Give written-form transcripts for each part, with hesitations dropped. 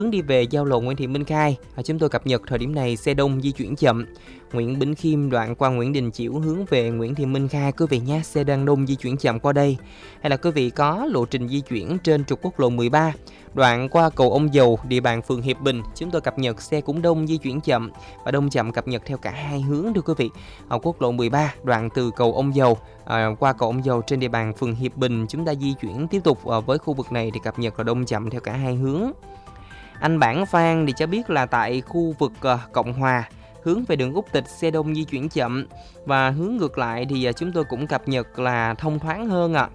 hướng đi về giao lộ Nguyễn Thị Minh Khai. Chúng tôi cập nhật thời điểm này xe đông di chuyển chậm. Nguyễn Bỉnh Khiêm đoạn qua Nguyễn Đình Chiểu hướng về Nguyễn Thị Minh Khai quý vị nhé, xe đang đông di chuyển chậm qua đây. Hay là quý vị có lộ trình di chuyển trên trục quốc lộ 13 đoạn qua cầu Ông Dầu, địa bàn phường Hiệp Bình, chúng tôi cập nhật xe cũng đông di chuyển chậm và đông chậm cập nhật theo cả hai hướng thưa quý vị. Ở quốc lộ 13 đoạn từ cầu Ông Dầu qua cầu Ông Dầu trên địa bàn phường Hiệp Bình, chúng ta di chuyển tiếp tục với khu vực này thì cập nhật là đông chậm theo cả hai hướng. Anh Bản Phan thì cho biết là tại khu vực Cộng Hòa hướng về đường Úc Tịch xe đông di chuyển chậm, và hướng ngược lại thì chúng tôi cũng cập nhật là thông thoáng hơn ạ.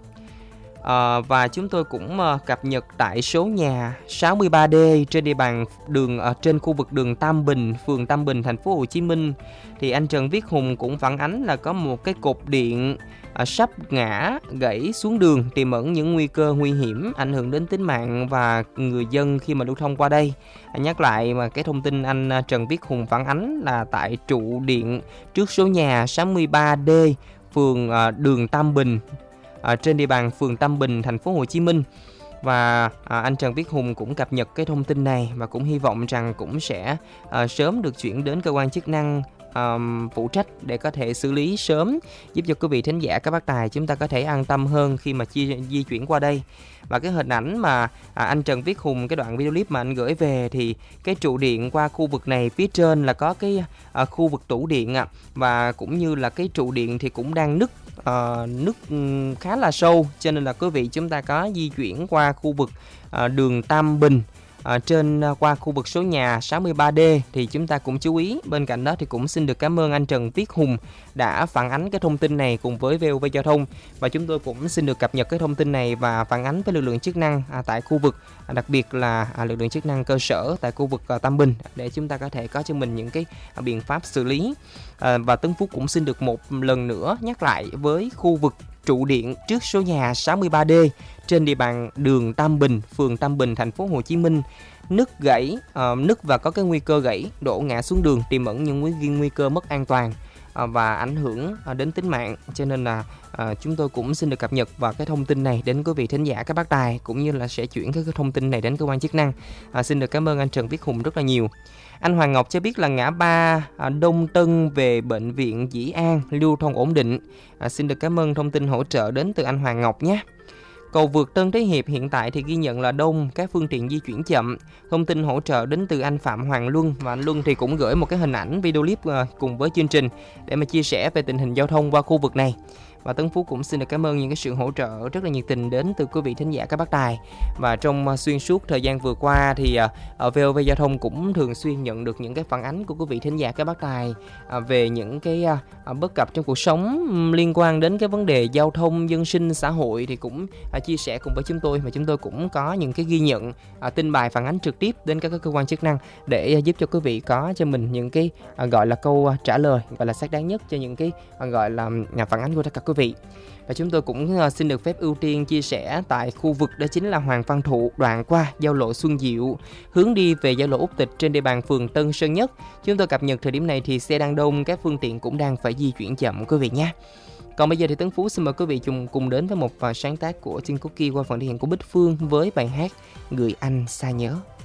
Và chúng tôi cũng cập nhật tại số nhà 63D trên địa bàn đường trên khu vực đường Tam Bình, phường Tam Bình, thành phố Hồ Chí Minh, thì anh Trần Viết Hùng cũng phản ánh là có một cái cột điện sắp ngã gãy xuống đường, tiềm ẩn những nguy cơ nguy hiểm ảnh hưởng đến tính mạng và người dân khi mà lưu thông qua đây. Nhắc lại mà cái thông tin anh Trần Viết Hùng phản ánh là tại trụ điện trước số nhà 63D phường đường Tam Bình, trên địa bàn phường Tam Bình, thành phố Hồ Chí Minh. Và anh Trần Viết Hùng cũng cập nhật cái thông tin này và cũng hy vọng rằng cũng sẽ sớm được chuyển đến cơ quan chức năng phụ trách để có thể xử lý sớm, giúp cho quý vị thính giả các bác tài chúng ta có thể an tâm hơn khi mà di chuyển qua đây. Và cái hình ảnh mà anh Trần Viết Hùng, cái đoạn video clip mà anh gửi về thì cái trụ điện qua khu vực này phía trên là có cái khu vực tủ điện và cũng như là cái trụ điện thì cũng đang nứt khá là sâu, cho nên là quý vị chúng ta có di chuyển qua khu vực đường Tam Bình qua khu vực số nhà 63D thì chúng ta cũng chú ý. Bên cạnh đó thì cũng xin được cảm ơn anh Trần Viết Hùng đã phản ánh cái thông tin này cùng với VOV Giao thông, và chúng tôi cũng xin được cập nhật cái thông tin này và phản ánh với lực lượng chức năng tại khu vực, đặc biệt là lực lượng chức năng cơ sở tại khu vực Tam Bình, để chúng ta có thể có cho mình những cái biện pháp xử lý. Và Tấn Phúc cũng xin được một lần nữa nhắc lại với khu vực trụ điện trước số nhà 63D trên địa bàn đường Tam Bình, phường Tam Bình, thành phố Hồ Chí Minh, nứt và có cái nguy cơ gãy đổ ngã xuống đường, tiềm ẩn những nguy cơ mất an toàn và ảnh hưởng đến tính mạng. Cho nên là chúng tôi cũng xin được cập nhật vào cái thông tin này đến quý vị thính giả các bác tài, cũng như là sẽ chuyển cái thông tin này đến cơ quan chức năng. Xin được cảm ơn anh Trần Viết Hùng rất là nhiều. Anh Hoàng Ngọc cho biết là ngã ba Đông Tân về bệnh viện Dĩ An lưu thông ổn định. Xin được cảm ơn thông tin hỗ trợ đến từ anh Hoàng Ngọc nhé. Cầu vượt Tân Thế Hiệp hiện tại thì ghi nhận là đông, các phương tiện di chuyển chậm. Thông tin hỗ trợ đến từ anh Phạm Hoàng Luân, và anh Luân thì cũng gửi một cái hình ảnh video clip cùng với chương trình để mà chia sẻ về tình hình giao thông qua khu vực này. Và Tấn Phú cũng xin được cảm ơn những cái sự hỗ trợ rất là nhiệt tình đến từ quý vị thính giả các bác tài. Và trong xuyên suốt thời gian vừa qua thì ở VOV Giao thông cũng thường xuyên nhận được những cái phản ánh của quý vị thính giả các bác tài về những cái bất cập trong cuộc sống liên quan đến cái vấn đề giao thông, dân sinh, xã hội, thì cũng chia sẻ cùng với chúng tôi, và chúng tôi cũng có những cái ghi nhận tin bài phản ánh trực tiếp đến các cơ quan chức năng để giúp cho quý vị có cho mình những cái gọi là câu trả lời gọi là xác đáng nhất cho những cái gọi là phản ánh của tất cả quý vị. Và chúng tôi cũng xin được phép ưu tiên chia sẻ tại khu vực đó chính là Hoàng Văn Thụ, đoạn qua giao lộ Xuân Diệu hướng đi về giao lộ Úc Tịch trên địa bàn phường Tân Sơn Nhất. Chúng tôi cập nhật thời điểm này thì xe đang đông, các phương tiện cũng đang phải di chuyển chậm quý vị nhé. Còn bây giờ thì Tấn Phú xin mời quý vị cùng đến với một sáng tác của Trinh Cookie qua phần thể hiện của Bích Phương với bài hát Người Anh Xa Nhớ.